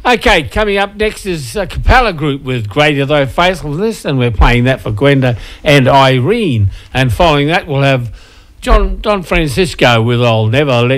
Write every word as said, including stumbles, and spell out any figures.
Okay, coming up next is a Capella group with Greater Thy Faithfulness, and we're playing that for Gwenda and Irene. And following that, we'll have John Don Francisco with I'll Never Let